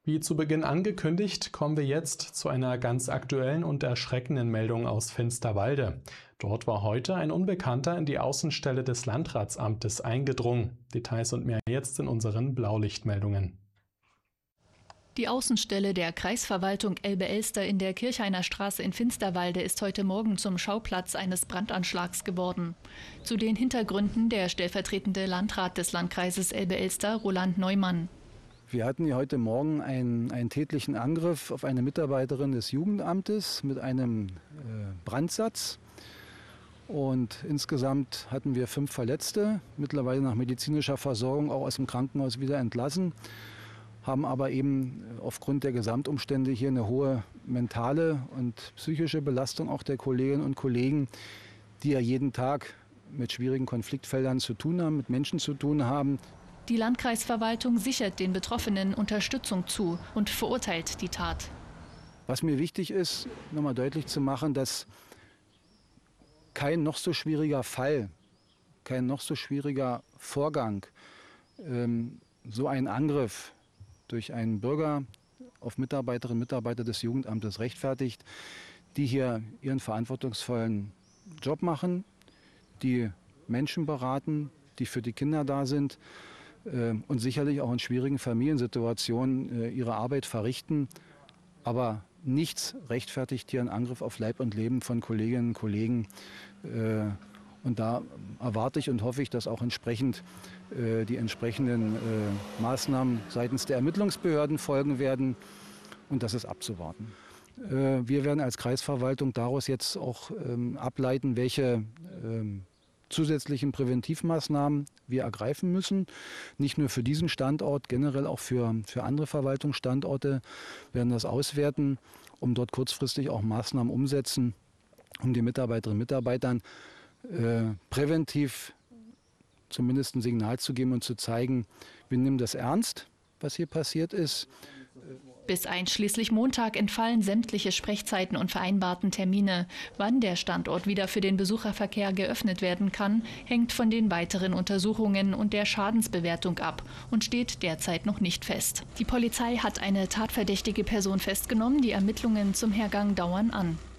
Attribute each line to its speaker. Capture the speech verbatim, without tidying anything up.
Speaker 1: Wie zu Beginn angekündigt, kommen wir jetzt zu einer ganz aktuellen und erschreckenden Meldung aus Finsterwalde. Dort war heute ein Unbekannter in die Außenstelle des Landratsamtes eingedrungen. Details und mehr jetzt in unseren Blaulichtmeldungen.
Speaker 2: Die Außenstelle der Kreisverwaltung Elbe-Elster in der Kirchhainer Straße in Finsterwalde ist heute Morgen zum Schauplatz eines Brandanschlags geworden. Zu den Hintergründen der stellvertretende Landrat des Landkreises Elbe-Elster, Roland Neumann.
Speaker 3: Wir hatten hier heute Morgen einen, einen tätlichen Angriff auf eine Mitarbeiterin des Jugendamtes mit einem äh, Brandsatz. Und insgesamt hatten wir fünf Verletzte, mittlerweile nach medizinischer Versorgung auch aus dem Krankenhaus wieder entlassen, haben aber eben aufgrund der Gesamtumstände hier eine hohe mentale und psychische Belastung auch der Kolleginnen und Kollegen, die ja jeden Tag mit schwierigen Konfliktfeldern zu tun haben, mit Menschen zu tun haben.
Speaker 2: Die Landkreisverwaltung sichert den Betroffenen Unterstützung zu und verurteilt die Tat.
Speaker 3: Was mir wichtig ist, nochmal deutlich zu machen, dass kein noch so schwieriger Fall, kein noch so schwieriger Vorgang, ähm, so ein Angriff durch einen Bürger auf Mitarbeiterinnen und Mitarbeiter des Jugendamtes rechtfertigt, die hier ihren verantwortungsvollen Job machen, die Menschen beraten, die für die Kinder da sind äh, und sicherlich auch in schwierigen Familiensituationen äh, ihre Arbeit verrichten. Aber nichts rechtfertigt hier einen Angriff auf Leib und Leben von Kolleginnen und Kollegen. Äh, und da erwarte ich und hoffe ich, dass auch entsprechend äh, die entsprechenden äh, Maßnahmen seitens der Ermittlungsbehörden folgen werden. Und das ist abzuwarten. Äh, wir werden als Kreisverwaltung daraus jetzt auch ähm, ableiten, welche ähm, zusätzlichen Präventivmaßnahmen wir ergreifen müssen. Nicht nur für diesen Standort, generell auch für, für andere Verwaltungsstandorte werden das auswerten, um dort kurzfristig auch Maßnahmen umsetzen, um den Mitarbeiterinnen und Mitarbeitern äh, präventiv zumindest ein Signal zu geben und zu zeigen, wir nehmen das ernst, was hier passiert ist.
Speaker 2: Bis einschließlich Montag entfallen sämtliche Sprechzeiten und vereinbarten Termine. Wann der Standort wieder für den Besucherverkehr geöffnet werden kann, hängt von den weiteren Untersuchungen und der Schadensbewertung ab und steht derzeit noch nicht fest. Die Polizei hat eine tatverdächtige Person festgenommen. Die Ermittlungen zum Hergang dauern an.